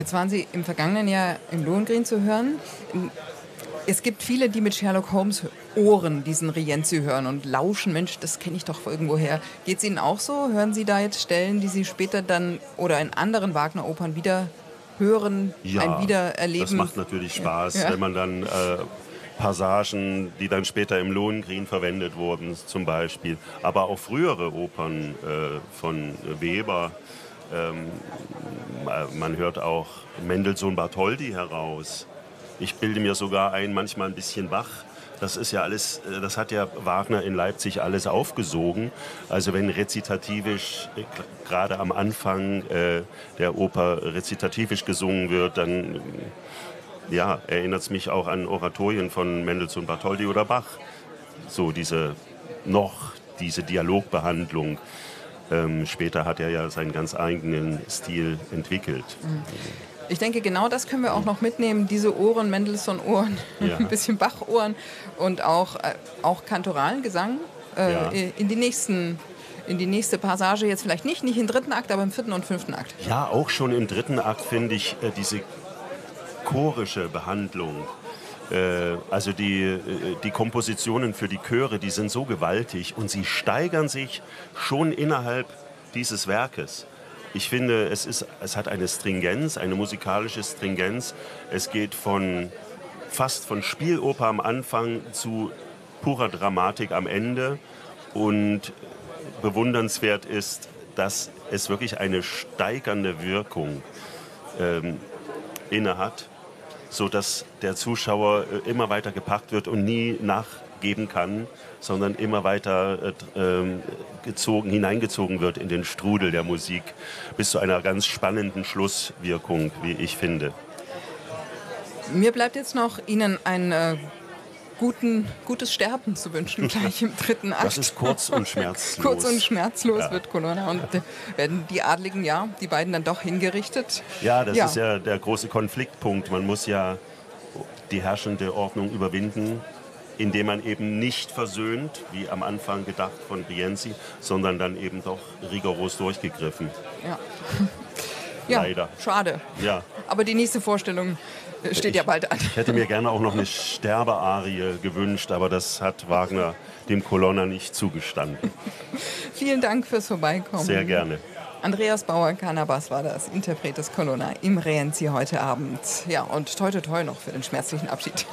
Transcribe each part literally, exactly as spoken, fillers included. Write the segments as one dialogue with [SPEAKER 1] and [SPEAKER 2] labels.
[SPEAKER 1] Jetzt waren Sie im vergangenen Jahr im Lohengrin zu hören. Es gibt viele, die mit Sherlock Holmes Ohren diesen Rienzi hören und lauschen. Mensch, das kenne ich doch irgendwoher. Geht es Ihnen auch so? Hören Sie da jetzt Stellen, die Sie später dann oder in anderen Wagner-Opern wieder hören,
[SPEAKER 2] Ja,
[SPEAKER 1] ein Wiedererleben?
[SPEAKER 2] das macht natürlich Spaß,
[SPEAKER 1] ja. Ja.
[SPEAKER 2] wenn man dann äh, Passagen, die dann später im Lohengrin verwendet wurden, zum Beispiel. Aber auch frühere Opern äh, von Weber. Ähm, man hört auch Mendelssohn Bartholdy heraus. Ich bilde mir sogar ein, manchmal ein bisschen Bach. Das ist ja alles, das hat ja Wagner in Leipzig alles aufgesogen. Also wenn rezitativisch, gerade am Anfang äh, der Oper rezitativisch gesungen wird, dann ja, erinnert es mich auch an Oratorien von Mendelssohn Bartholdy oder Bach. So diese noch diese Dialogbehandlung. Ähm, später hat er ja seinen ganz eigenen Stil entwickelt.
[SPEAKER 1] Ich denke, genau das können wir auch noch mitnehmen, diese Ohren, Mendelssohn-Ohren,
[SPEAKER 2] Ja.
[SPEAKER 1] ein bisschen Bach-Ohren und auch, äh, auch kantoralen Gesang äh,
[SPEAKER 2] Ja.
[SPEAKER 1] in die nächsten, in die nächste Passage, jetzt vielleicht nicht, nicht im dritten Akt, aber im vierten und fünften Akt.
[SPEAKER 2] Ja, auch schon im dritten Akt finde ich äh, diese chorische Behandlung. Äh, also die, äh, die Kompositionen für die Chöre, die sind so gewaltig und sie steigern sich schon innerhalb dieses Werkes. Ich finde, es, ist, es hat eine Stringenz, eine musikalische Stringenz. Es geht von fast von Spieloper am Anfang zu purer Dramatik am Ende. Und bewundernswert ist, dass es wirklich eine steigernde Wirkung ähm, innehat, sodass der Zuschauer äh, immer weiter gepackt wird und nie nachgeben kann, sondern immer weiter äh, gezogen, hineingezogen wird in den Strudel der Musik, bis zu einer ganz spannenden Schlusswirkung, wie ich finde.
[SPEAKER 1] Mir bleibt jetzt noch Ihnen ein äh, guten, gutes Sterben zu wünschen, gleich im dritten Akt.
[SPEAKER 2] Das ist kurz und schmerzlos.
[SPEAKER 1] Kurz und schmerzlos
[SPEAKER 2] Ja.
[SPEAKER 1] wird Colonna. Und äh, werden die Adligen, ja, die beiden dann doch hingerichtet?
[SPEAKER 2] Ja, das
[SPEAKER 1] Ja.
[SPEAKER 2] ist ja der große Konfliktpunkt. Man muss ja die herrschende Ordnung überwinden, indem man eben nicht versöhnt, wie am Anfang gedacht von Rienzi, sondern dann eben doch rigoros durchgegriffen.
[SPEAKER 1] Ja. Ja,
[SPEAKER 2] Leider.
[SPEAKER 1] schade.
[SPEAKER 2] Ja.
[SPEAKER 1] Aber die nächste Vorstellung äh, steht ja bald an.
[SPEAKER 2] Ich hätte mir gerne auch noch eine Sterbearie gewünscht, aber das hat Wagner dem Colonna nicht zugestanden.
[SPEAKER 1] Vielen Dank fürs Vorbeikommen.
[SPEAKER 2] Sehr gerne.
[SPEAKER 1] Andreas Bauer-Canabas war das, Interpret des Colonna im Rienzi heute Abend. Ja, und toi toi toi noch für den schmerzlichen Abschied.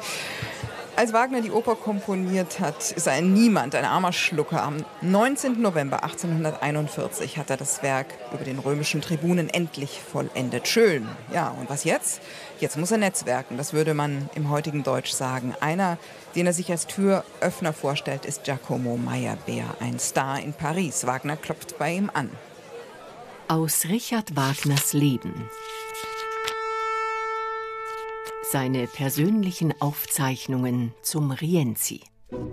[SPEAKER 1] Als Wagner die Oper komponiert hat, ist er ein Niemand, ein armer Schlucker. Am neunzehnten November achtzehnhunderteinundvierzig hat er das Werk über den römischen Tribunen endlich vollendet. Schön. Ja, und was jetzt? Jetzt muss er netzwerken, das würde man im heutigen Deutsch sagen. Einer, den er sich als Türöffner vorstellt, ist Giacomo Meyerbeer, ein Star in Paris. Wagner klopft bei ihm an.
[SPEAKER 3] Aus Richard Wagners Leben. Seine persönlichen Aufzeichnungen zum Rienzi.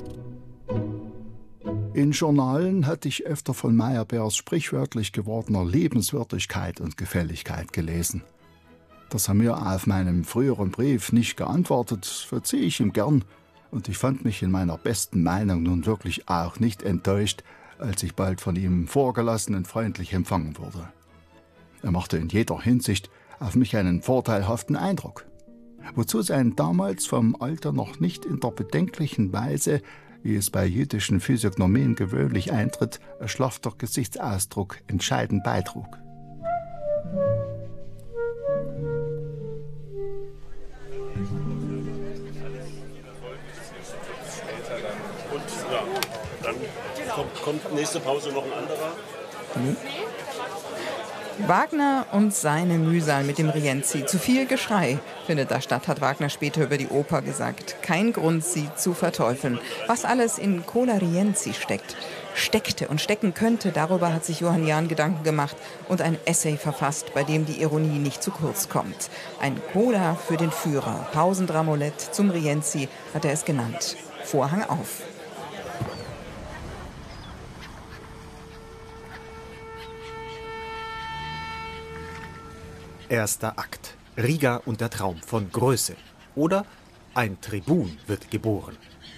[SPEAKER 4] In Journalen hatte ich öfter von Meyerbeers sprichwörtlich gewordener Liebenswürdigkeit und Gefälligkeit gelesen. Dass er mir auf meinem früheren Brief nicht geantwortet, verziehe ich ihm gern, und ich fand mich in meiner besten Meinung nun wirklich auch nicht enttäuscht, als ich bald von ihm vorgelassen und freundlich empfangen wurde. Er machte in jeder Hinsicht auf mich einen vorteilhaften Eindruck, wozu sein damals vom Alter noch nicht in der bedenklichen Weise, wie es bei jüdischen Physiognomien gewöhnlich eintritt, erschlaffter Gesichtsausdruck entscheidend beitrug.
[SPEAKER 2] Und ja, dann kommt, kommt nächste Pause noch ein anderer.
[SPEAKER 1] Mhm. Wagner und seine Mühsal mit dem Rienzi. Zu viel Geschrei findet da statt, hat Wagner später über die Oper gesagt. Kein Grund, sie zu verteufeln. Was alles in Cola Rienzi steckt, steckte und stecken könnte, darüber hat sich Johann Jahn Gedanken gemacht und ein Essay verfasst, bei dem die Ironie nicht zu kurz kommt. Ein Coda für den Führer, Pausendramolett zum Rienzi, hat er es genannt. Vorhang auf.
[SPEAKER 5] Erster Akt. Riga und der Traum von Größe. Oder ein Tribun wird geboren.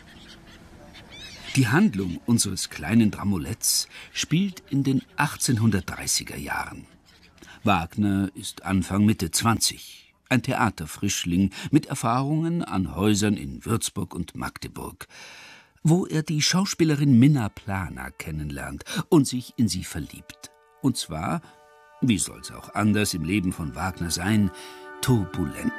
[SPEAKER 6] Die Handlung unseres kleinen Dramoletts spielt in den achtzehnhundertdreißiger Jahren. Wagner ist Anfang Mitte zwanzig, ein Theaterfrischling mit Erfahrungen an Häusern in Würzburg und Magdeburg, wo er die Schauspielerin Minna Plana kennenlernt und sich in sie verliebt. Und zwar, wie soll's auch anders im Leben von Wagner sein, turbulent.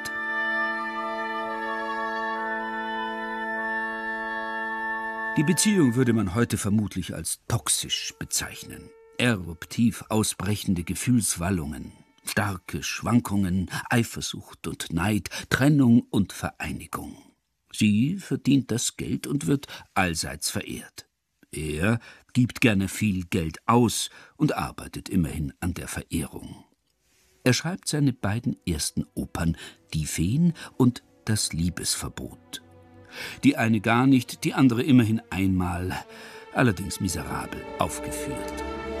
[SPEAKER 6] Die Beziehung würde man heute vermutlich als toxisch bezeichnen. Eruptiv ausbrechende Gefühlswallungen, starke Schwankungen, Eifersucht und Neid, Trennung und Vereinigung. Sie verdient das Geld und wird allseits verehrt. Er gibt gerne viel Geld aus und arbeitet immerhin an der Verehrung. Er schreibt seine beiden ersten Opern, Die Feen und Das Liebesverbot. Die eine gar nicht, die andere immerhin einmal, allerdings miserabel aufgeführt.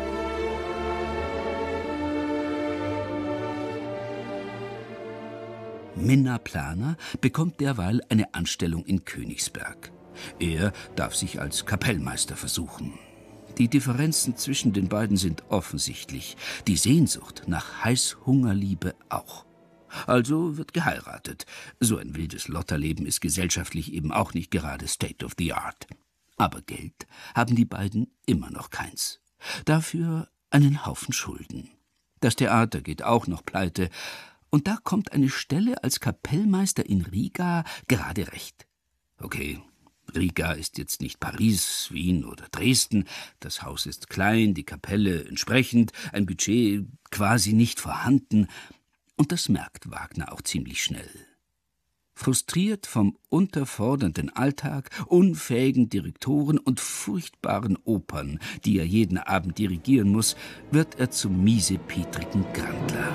[SPEAKER 6] Minna Plana bekommt derweil eine Anstellung in Königsberg. Er darf sich als Kapellmeister versuchen. Die Differenzen zwischen den beiden sind offensichtlich, die Sehnsucht nach Heißhungerliebe auch. Also wird geheiratet. So ein wildes Lotterleben ist gesellschaftlich eben auch nicht gerade State of the Art. Aber Geld haben die beiden immer noch keins. Dafür einen Haufen Schulden. Das Theater geht auch noch pleite. Und da kommt eine Stelle als Kapellmeister in Riga gerade recht. Okay, Riga ist jetzt nicht Paris, Wien oder Dresden. Das Haus ist klein, die Kapelle entsprechend, ein Budget quasi nicht vorhanden. Und das merkt Wagner auch ziemlich schnell. Frustriert vom unterfordernden Alltag, unfähigen Direktoren und furchtbaren Opern, die er jeden Abend dirigieren muss, wird er zum miesepetrigen Grandler.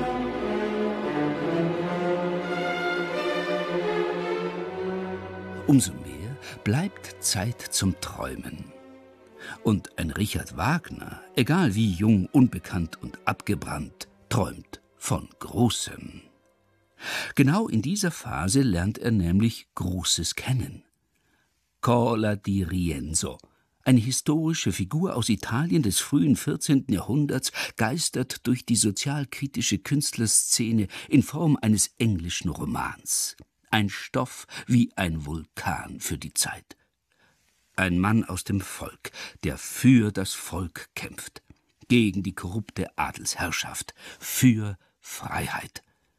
[SPEAKER 6] Umso mehr bleibt Zeit zum Träumen. Und ein Richard Wagner, egal wie jung, unbekannt und abgebrannt, träumt von Großem. Genau in dieser Phase lernt er nämlich Großes kennen. Cola di Rienzo, eine historische Figur aus Italien des frühen vierzehnten Jahrhunderts, geistert durch die sozialkritische Künstlerszene in Form eines englischen Romans. Ein Stoff wie ein Vulkan für die Zeit. Ein Mann aus dem Volk, der für das Volk kämpft, gegen die korrupte Adelsherrschaft, für Freiheit.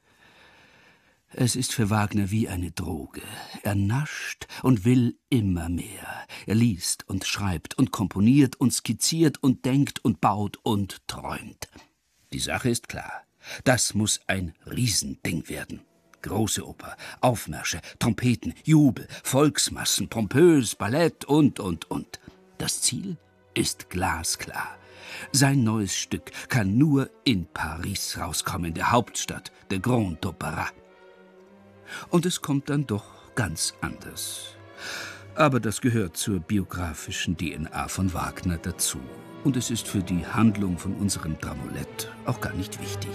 [SPEAKER 6] Es ist für Wagner wie eine Droge. Er nascht und will immer mehr. Er liest und schreibt und komponiert und skizziert und denkt und baut und träumt. Die Sache ist klar. Das muss ein Riesending werden. Große Oper, Aufmärsche, Trompeten, Jubel, Volksmassen, pompös, Ballett und, und, und. Das Ziel ist glasklar. Sein neues Stück kann nur in Paris rauskommen, der Hauptstadt, der Grand Opera. Und es kommt dann doch ganz anders. Aber das gehört zur biografischen D N A von Wagner dazu. Und es ist für die Handlung von unserem Dramolett auch gar nicht wichtig.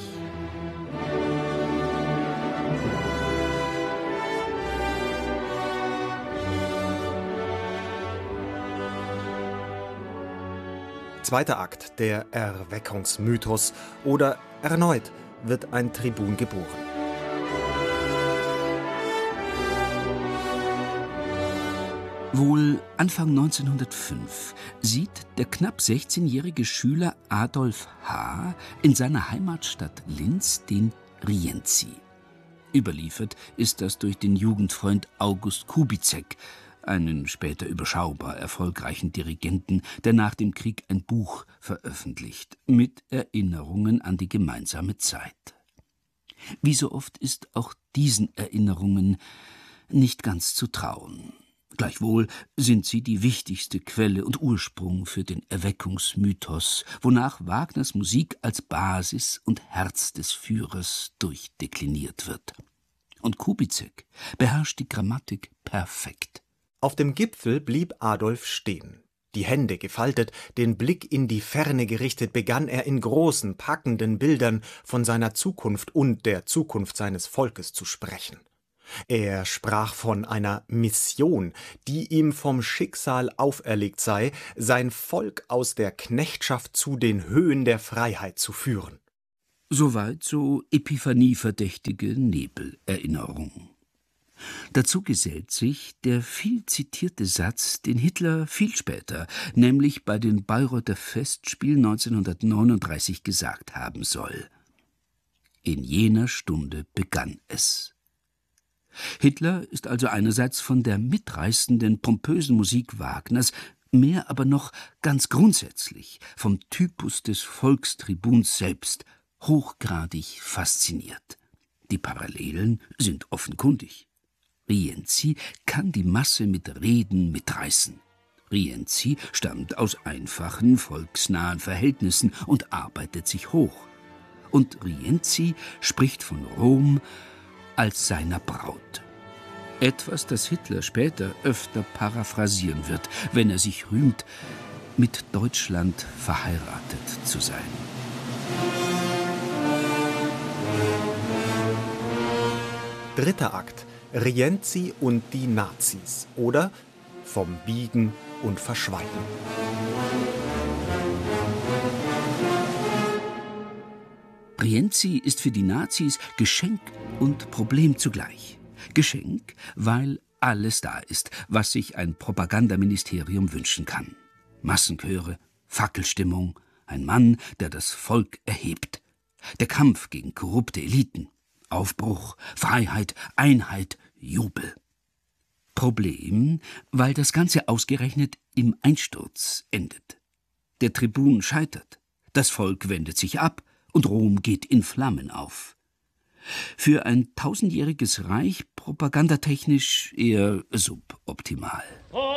[SPEAKER 5] Zweiter Akt, der Erweckungsmythos, oder erneut wird ein Tribun geboren.
[SPEAKER 6] Wohl Anfang neunzehnhundertfünf sieht der knapp sechzehnjährige Schüler Adolf H. in seiner Heimatstadt Linz den Rienzi. Überliefert ist das durch den Jugendfreund August Kubizek, einen später überschaubar erfolgreichen Dirigenten, der nach dem Krieg ein Buch veröffentlicht, mit Erinnerungen an die gemeinsame Zeit. Wie so oft ist auch diesen Erinnerungen nicht ganz zu trauen. Gleichwohl sind sie die wichtigste Quelle und Ursprung für den Erweckungsmythos, wonach Wagners Musik als Basis und Herz des Führers durchdekliniert wird. Und Kubizek beherrscht die Grammatik perfekt.
[SPEAKER 5] Auf dem Gipfel blieb Adolf stehen. Die Hände gefaltet, den Blick in die Ferne gerichtet, begann er in großen, packenden Bildern von seiner Zukunft und der Zukunft seines Volkes zu sprechen. Er sprach von einer Mission, die ihm vom Schicksal auferlegt sei, sein Volk aus der Knechtschaft zu den Höhen der Freiheit zu führen.
[SPEAKER 6] Soweit so epiphanieverdächtige Nebelerinnerung. Dazu gesellt sich der viel zitierte Satz, den Hitler viel später, nämlich bei den Bayreuther Festspielen neunzehnhundertneununddreißig gesagt haben soll. In jener Stunde begann es. Hitler ist also einerseits von der mitreißenden, pompösen Musik Wagners, mehr aber noch ganz grundsätzlich vom Typus des Volkstribuns selbst hochgradig fasziniert. Die Parallelen sind offenkundig. Rienzi kann die Masse mit Reden mitreißen. Rienzi stammt aus einfachen, volksnahen Verhältnissen und arbeitet sich hoch. Und Rienzi spricht von Rom als seiner Braut. Etwas, das Hitler später öfter paraphrasieren wird, wenn er sich rühmt, mit Deutschland verheiratet zu sein.
[SPEAKER 5] Dritter Akt: Rienzi und die Nazis oder Vom Biegen und Verschweigen.
[SPEAKER 6] Rienzi ist für die Nazis Geschenk und Problem zugleich. Geschenk, weil alles da ist, was sich ein Propagandaministerium wünschen kann. Massenchöre, Fackelstimmung, ein Mann, der das Volk erhebt. Der Kampf gegen korrupte Eliten. Aufbruch, Freiheit, Einheit, Jubel. Problem, weil das Ganze ausgerechnet im Einsturz endet. Der Tribun scheitert, das Volk wendet sich ab und Rom geht in Flammen auf. Für ein tausendjähriges Reich propagandatechnisch eher suboptimal.